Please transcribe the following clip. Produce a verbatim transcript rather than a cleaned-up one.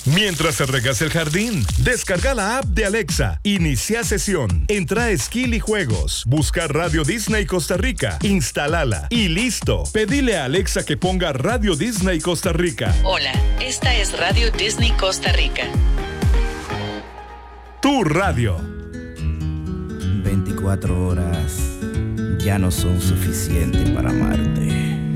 Mientras se regas el jardín, descarga la app de Alexa, inicia sesión, entra a Skill y Juegos, busca Radio Disney Costa Rica, instálala y listo. Pedile a Alexa que ponga Radio Disney Costa Rica. Hola, esta es Radio Disney Costa Rica. Tu radio. veinticuatro horas ya no son suficientes para amarte.